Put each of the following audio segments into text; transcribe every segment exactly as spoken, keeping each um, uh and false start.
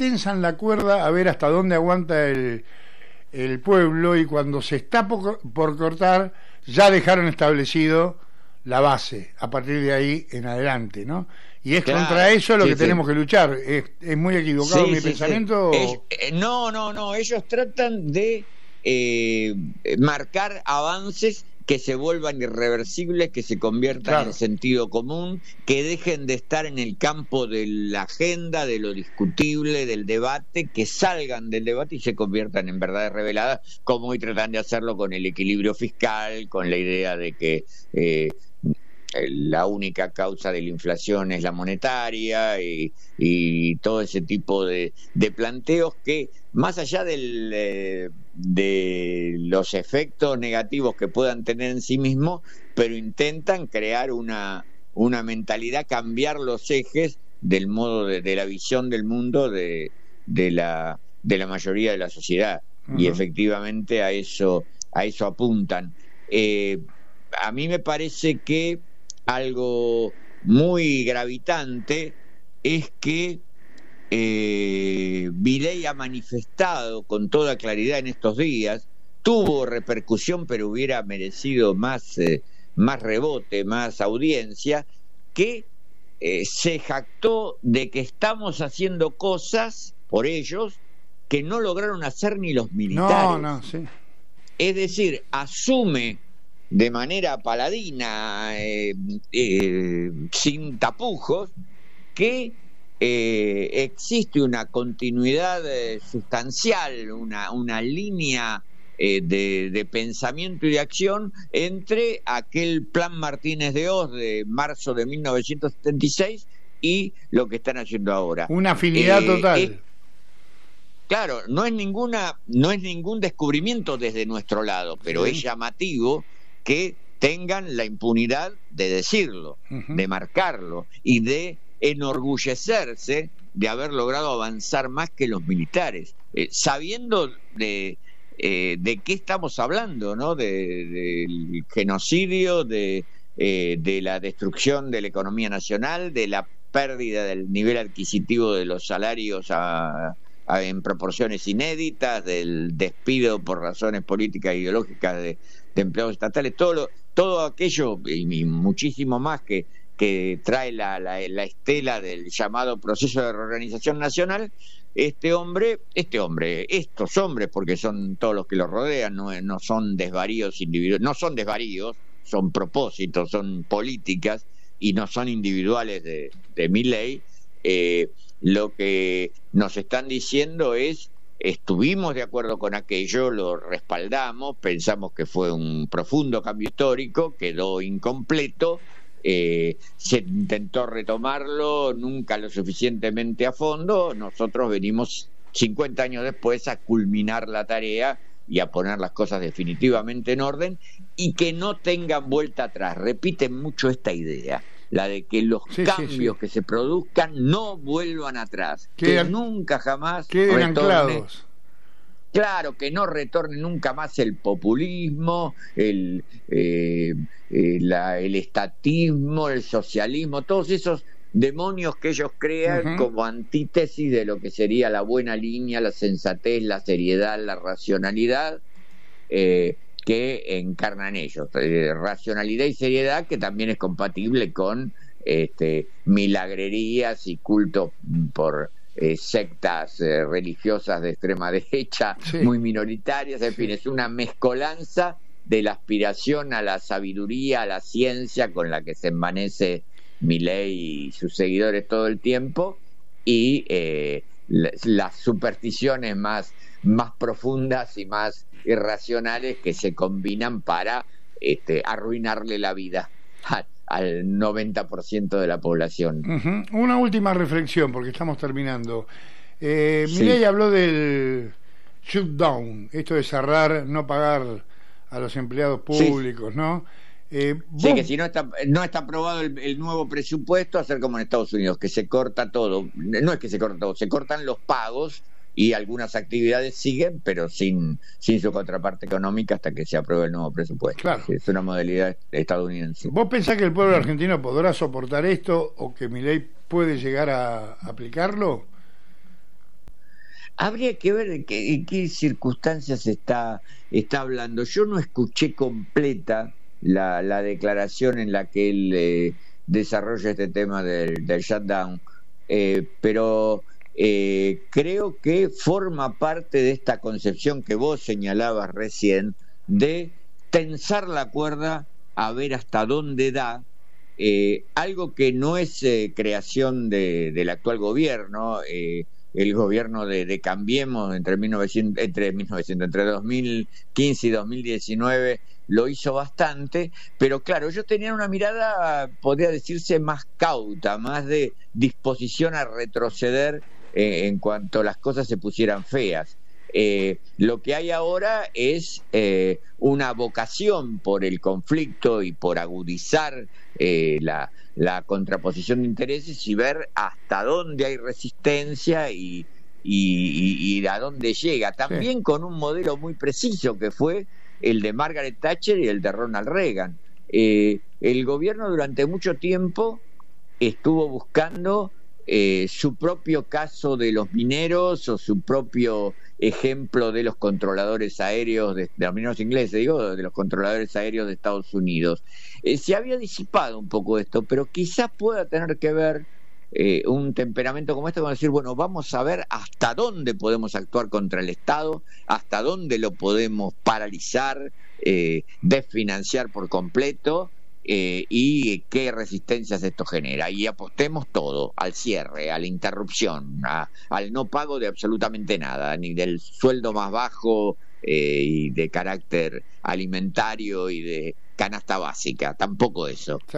tensan la cuerda a ver hasta dónde aguanta el, el pueblo, y cuando se está por, por cortar, ya dejaron establecido la base, a partir de ahí en adelante, ¿no? Y es claro, contra eso lo sí, que sí. tenemos que luchar. ¿Es, es muy equivocado sí, mi sí, pensamiento? Sí. Es, eh, no, no, no. Ellos tratan de eh, marcar avances que se vuelvan irreversibles, que se conviertan claro. en sentido común, que dejen de estar en el campo de la agenda, de lo discutible, del debate, que salgan del debate y se conviertan en verdades reveladas, como hoy tratan de hacerlo con el equilibrio fiscal, con la idea de que eh, la única causa de la inflación es la monetaria, y, y todo ese tipo de, de planteos que, más allá del, eh, de los efectos negativos que puedan tener en sí mismos, pero intentan crear una, una mentalidad, cambiar los ejes del modo de, de la visión del mundo de, de, la, de la mayoría de la sociedad. Uh-huh. Y efectivamente a eso, a eso apuntan. Eh, a mí me parece que algo muy gravitante es que eh, Milei ha manifestado con toda claridad en estos días, tuvo repercusión pero hubiera merecido más, eh, más rebote, más audiencia, que eh, se jactó de que estamos haciendo cosas por ellos que no lograron hacer ni los militares. No, no, sí. Es decir, asume de manera paladina, eh, eh, sin tapujos, que eh, existe una continuidad eh, sustancial, una, una línea eh, de, de pensamiento y de acción entre aquel plan Martínez de Oz de marzo de mil novecientos setenta y seis y lo que están haciendo ahora. Una afinidad eh, total. Es, claro, no es ninguna, no es ningún descubrimiento desde nuestro lado, pero sí. es llamativo que tengan la impunidad de decirlo, uh-huh. de marcarlo y de enorgullecerse de haber logrado avanzar más que los militares, eh, sabiendo de, eh, de qué estamos hablando, ¿no? De, del genocidio, de, eh, de la destrucción de la economía nacional, de la pérdida del nivel adquisitivo de los salarios a, a, en proporciones inéditas, del despido por razones políticas e ideológicas de de empleados estatales, todo lo, todo aquello y, y muchísimo más que, que trae la, la, la estela del llamado proceso de reorganización nacional. Este hombre, este hombre, estos hombres, porque son todos los que lo rodean, no, no son desvaríos individuales, no son desvaríos, son propósitos, son políticas y no son individuales de, de Milei. Eh, lo que nos están diciendo es: estuvimos de acuerdo con aquello, lo respaldamos, pensamos que fue un profundo cambio histórico, quedó incompleto, eh, se intentó retomarlo, nunca lo suficientemente a fondo, nosotros venimos cincuenta años después a culminar la tarea y a poner las cosas definitivamente en orden y que no tengan vuelta atrás. Repiten mucho esta idea, la de que los sí, cambios sí, sí. que se produzcan no vuelvan atrás, quedan, que nunca jamás queden retorne, anclados. Claro, que no retorne nunca más el populismo, el, eh, eh, la, el estatismo, el socialismo, todos esos demonios que ellos crean uh-huh. como antítesis de lo que sería la buena línea, la sensatez, la seriedad, la racionalidad, eh, que encarnan ellos, eh, racionalidad y seriedad que también es compatible con este, milagrerías y cultos por eh, sectas eh, religiosas de extrema derecha, sí. muy minoritarias, en sí. fin, es una mezcolanza de la aspiración a la sabiduría, a la ciencia con la que se envanece Milei y sus seguidores todo el tiempo, y eh, las supersticiones más, más profundas y más irracionales que se combinan para este, arruinarle la vida a, al noventa por ciento de la población. Uh-huh. Una última reflexión, porque estamos terminando. Eh, sí. Milei habló del shutdown, esto de cerrar, no pagar a los empleados públicos, sí. ¿no? Eh, sí, que si no está no está aprobado el, el nuevo presupuesto, hacer como en Estados Unidos, que se corta todo. No es que se corta todo, se cortan los pagos y algunas actividades siguen, pero sin sin su contraparte económica hasta que se apruebe el nuevo presupuesto. Claro. Es una modalidad estadounidense. ¿Vos pensás que el pueblo argentino podrá soportar esto o que Milei puede llegar a aplicarlo? Habría que ver en qué, en qué circunstancias está, está hablando. Yo no escuché completa la, la declaración en la que él eh, desarrolla este tema del, del shutdown, eh, pero eh, creo que forma parte de esta concepción que vos señalabas recién de tensar la cuerda a ver hasta dónde da, eh, algo que no es eh, creación de, del actual gobierno. eh, el gobierno de, de Cambiemos entre mil novecientos, entre mil novecientos, entre dos mil quince y dos mil diecinueve lo hizo bastante, pero claro, ellos tenían una mirada, podría decirse, más cauta, más de disposición a retroceder eh, en cuanto las cosas se pusieran feas. Eh, lo que hay ahora es eh, una vocación por el conflicto y por agudizar eh, la, la contraposición de intereses y ver hasta dónde hay resistencia y, y, y, y a dónde llega, también sí, con un modelo muy preciso que fue el de Margaret Thatcher y el de Ronald Reagan. Eh, el gobierno durante mucho tiempo estuvo buscando eh, su propio caso de los mineros o su propio ejemplo de los controladores aéreos, de, de los mineros ingleses, digo, de los controladores aéreos de Estados Unidos. Eh, se había disipado un poco esto, pero quizás pueda tener que ver eh, un temperamento como este con decir, bueno, vamos a ver hasta dónde podemos actuar contra el Estado, hasta dónde lo podemos paralizar, eh, desfinanciar por completo, Eh, y qué resistencias esto genera, y apostemos todo al cierre, a la interrupción, a, al no pago de absolutamente nada, ni del sueldo más bajo eh, y de carácter alimentario y de canasta básica, tampoco eso. Sí.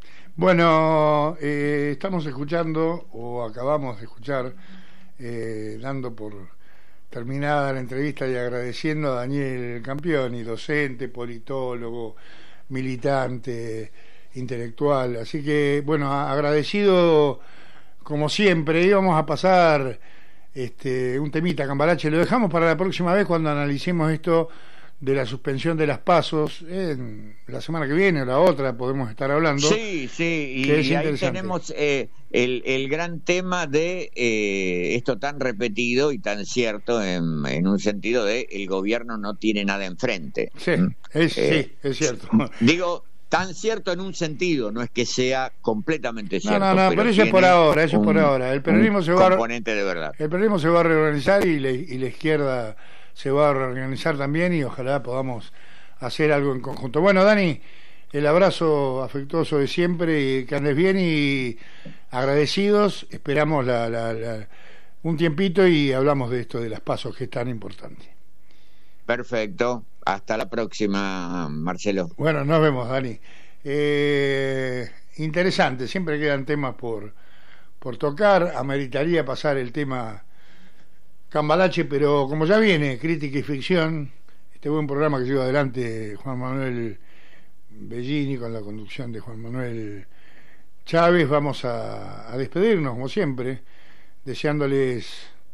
Bueno, eh, estamos escuchando, o acabamos de escuchar, eh, dando por terminada la entrevista y agradeciendo a Daniel Campioni, docente, politólogo, militante, intelectual, así que bueno, agradecido como siempre. Íbamos a pasar este un temita, Cambalache, lo dejamos para la próxima vez cuando analicemos esto de la suspensión de las pasos, eh, la semana que viene o la otra podemos estar hablando. Sí, sí, y, y ahí tenemos eh, el, el gran tema de eh, esto tan repetido y tan cierto en, en un sentido de el gobierno no tiene nada enfrente. Sí, es, eh, sí, es cierto. Digo, tan cierto en un sentido, no es que sea completamente cierto. No, no, no, pero, pero eso es por ahora, eso es por ahora. El peronismo se va componente de verdad. El peronismo se va a reorganizar y, le, y la izquierda se va a reorganizar también, y ojalá podamos hacer algo en conjunto. Bueno, Dani, el abrazo afectuoso de siempre, y que andes bien, y agradecidos. Esperamos la, la, la, un tiempito y hablamos de esto de las pasos, que es tan importante. Perfecto, hasta la próxima, Marcelo. Bueno, nos vemos, Dani. Eh, interesante, siempre quedan temas por, por tocar. Ameritaría pasar el tema Cambalache, pero como ya viene Crítica y Ficción, este buen programa que lleva adelante Juan Manuel Bellini con la conducción de Juan Manuel Chávez, vamos a, a despedirnos como siempre, deseándoles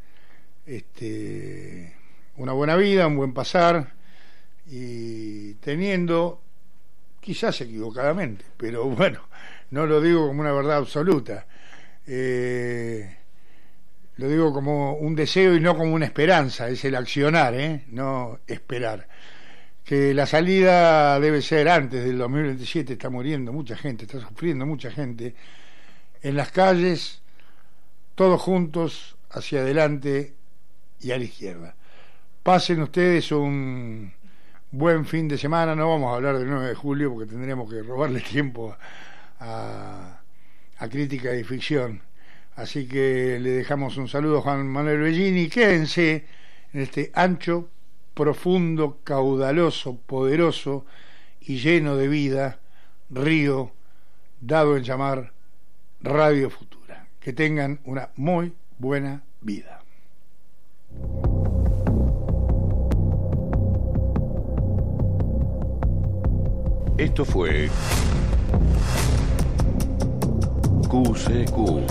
este una buena vida, un buen pasar, y teniendo, quizás equivocadamente, pero bueno, no lo digo como una verdad absoluta, eh, lo digo como un deseo y no como una esperanza, es el accionar, ¿eh? No esperar. Que la salida debe ser antes del dos mil veintisiete, está muriendo mucha gente, está sufriendo mucha gente en las calles, todos juntos, hacia adelante y a la izquierda. Pasen ustedes un buen fin de semana, no vamos a hablar del nueve de julio porque tendríamos que robarle tiempo a, a Crítica y Ficción. Así que le dejamos un saludo a Juan Manuel Bellini. Quédense en este ancho, profundo, caudaloso, poderoso y lleno de vida río dado en llamar Radio Futura. Que tengan una muy buena vida. Esto fue Q C Q.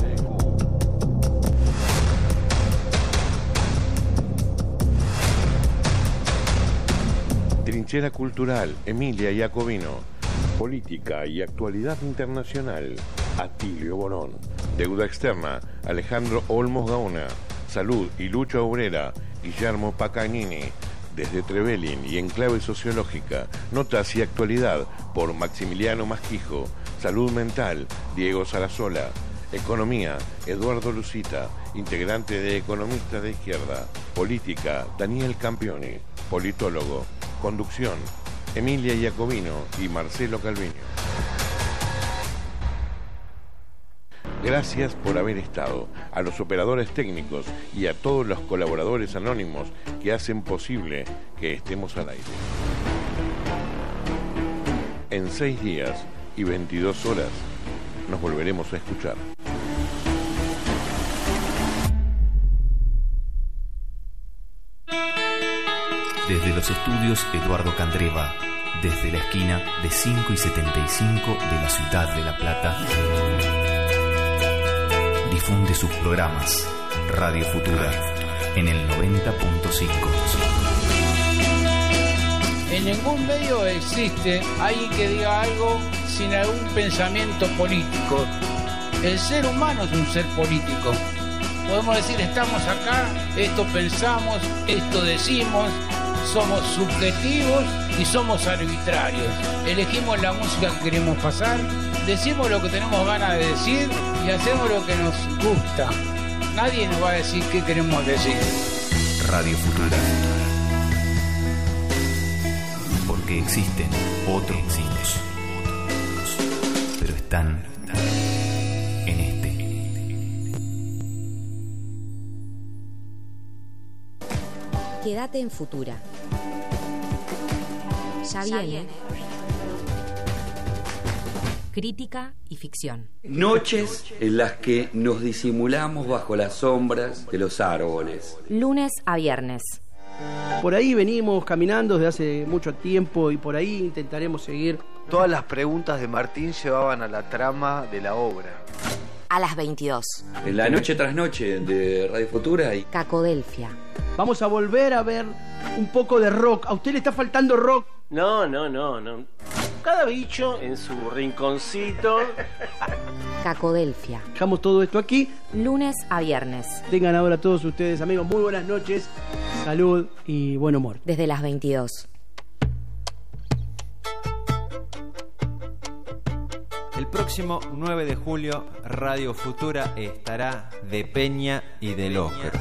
Trinchera Cultural, Emilia Iacobino. Política y actualidad internacional, Atilio Borón. Deuda externa, Alejandro Olmos Gaona. Salud y Lucha Obrera, Guillermo Pacagnini. Desde Trevelin y en clave sociológica, notas y actualidad por Maximiliano Masquijo. Salud mental, Diego Sarasola. Economía, Eduardo Lucita, integrante de Economistas de Izquierda. Política, Daniel Campioni. Politólogo. Conducción, Emilia Iacobino y Marcelo Calviño. Gracias por haber estado, a los operadores técnicos y a todos los colaboradores anónimos que hacen posible que estemos al aire. En seis días y veintidós horas nos volveremos a escuchar. Desde los estudios Eduardo Candreva, desde la esquina de cinco y setenta y cinco de la ciudad de La Plata, difunde sus programas Radio Futura en el noventa punto cinco. En ningún medio existe alguien que diga algo sin algún pensamiento político. El ser humano es un ser político. Podemos decir, estamos acá, esto pensamos, esto decimos, somos subjetivos y somos arbitrarios. Elegimos la música que queremos pasar, decimos lo que tenemos ganas de decir y hacemos lo que nos gusta. Nadie nos va a decir qué queremos decir. Radio Futura. Porque existen otros mundos, pero están en este. Quédate en Futura. Ya viene. Ya viene. Crítica y ficción. Noches en las que nos disimulamos bajo las sombras de los árboles. Lunes a viernes. Por ahí venimos caminando desde hace mucho tiempo y por ahí intentaremos seguir. Todas las preguntas de Martín llevaban a la trama de la obra. A las veintidós. En la noche tras noche de Radio Futura y Cacodelfia. Vamos a volver a ver un poco de rock. ¿A usted le está faltando rock? No, no, no, no. Cada bicho en su rinconcito. Cacodelfia. Dejamos todo esto aquí. Lunes a viernes. Tengan ahora todos ustedes, amigos, muy buenas noches. Salud y buen humor. Desde las veintidós. El próximo nueve de julio, Radio Futura estará de Peña y de Locro.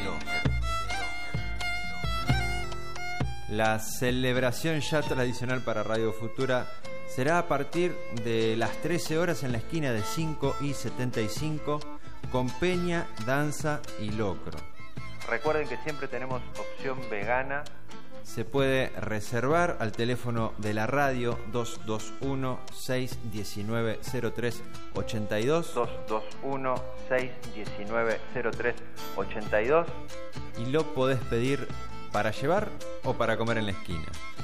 La celebración ya tradicional para Radio Futura será a partir de las trece horas en la esquina de cinco y setenta y cinco con Peña, Danza y Locro. Recuerden que siempre tenemos opción vegana. Se puede reservar al teléfono de la radio dos dos uno, seis uno nueve, cero tres ocho dos dos dos uno, seis uno nueve, cero tres ocho dos y lo podés pedir para llevar o para comer en la esquina.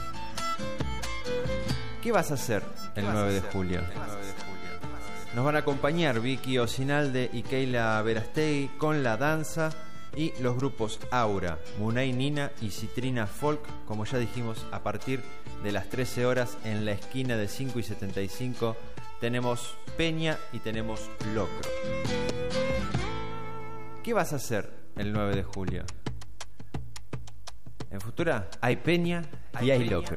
¿Qué vas a hacer el nueve de julio? Nos van a acompañar Vicky Osinalde y Keila Verastegui con la danza y los grupos Aura, Munay Nina y Citrina Folk, como ya dijimos, a partir de las trece horas en la esquina de cinco y setenta y cinco tenemos Peña y tenemos Locro. ¿Qué vas a hacer el nueve de julio? En Futura hay Peña y hay Locro.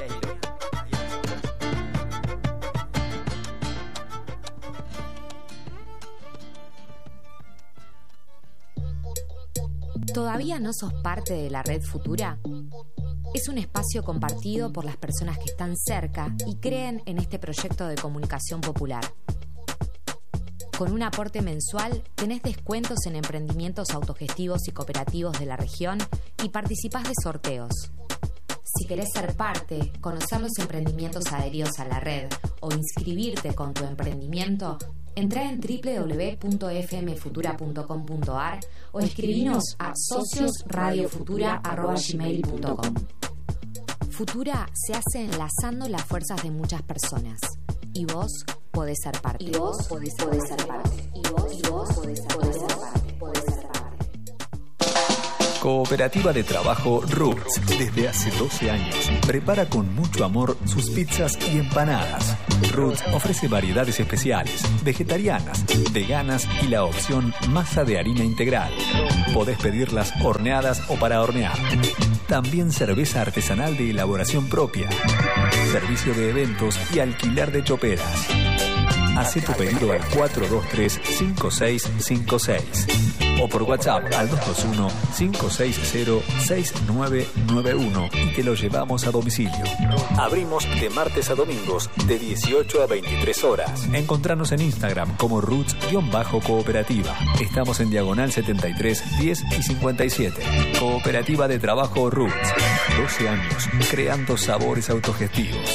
¿Todavía no sos parte de la Red Futura? Es un espacio compartido por las personas que están cerca y creen en este proyecto de comunicación popular. Con un aporte mensual tenés descuentos en emprendimientos autogestivos y cooperativos de la región y participás de sorteos. Si querés ser parte, conocer los emprendimientos adheridos a la red o inscribirte con tu emprendimiento, entrá en doble u doble u doble u punto f m futura punto com punto a r o escribinos a socios radio futura arroba gmail punto com. Futura se hace enlazando las fuerzas de muchas personas. Y vos podés ser parte. Y vos podés, podés ser parte. Y vos, y vos podés, podés ser parte. Podés ser parte. Cooperativa de Trabajo Roots. Desde hace doce años, prepara con mucho amor sus pizzas y empanadas. Roots ofrece variedades especiales, vegetarianas, veganas y la opción masa de harina integral. Podés pedirlas horneadas o para hornear. También cerveza artesanal de elaboración propia. Servicio de eventos y alquiler de choperas. Hacé tu pedido al cuatro dos tres, cinco seis cinco seis o por WhatsApp al dos dos uno, cinco seis cero, seis nueve nueve uno y te lo llevamos a domicilio. Abrimos de martes a domingos de dieciocho a veintitrés horas. Encontranos en Instagram como Roots-Cooperativa. Estamos en Diagonal setenta y tres, diez y cincuenta y siete. Cooperativa de Trabajo Roots. doce años creando sabores autogestivos.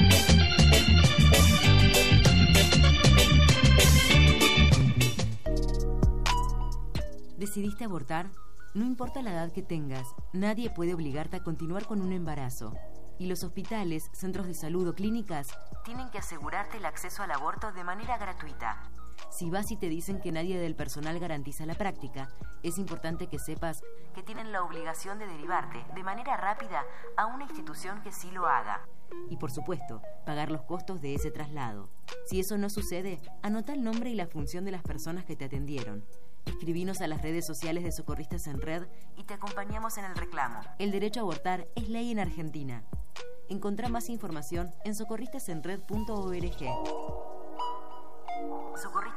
¿Decidiste abortar? No importa la edad que tengas, nadie puede obligarte a continuar con un embarazo. Y los hospitales, centros de salud o clínicas tienen que asegurarte el acceso al aborto de manera gratuita. Si vas y te dicen que nadie del personal garantiza la práctica, es importante que sepas que tienen la obligación de derivarte de manera rápida a una institución que sí lo haga. Y por supuesto, pagar los costos de ese traslado. Si eso no sucede, anota el nombre y la función de las personas que te atendieron. Escribinos a las redes sociales de Socorristas en Red y te acompañamos en el reclamo. El derecho a abortar es ley en Argentina. Encontrá más información en socorristasenred punto org. Socorristas